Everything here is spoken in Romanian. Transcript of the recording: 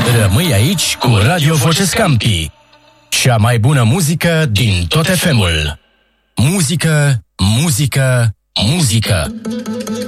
Rămâi aici cu Radio Voce Scampi. Cea mai bună muzică din tot FM-ul. Muzică, muzică, muzică.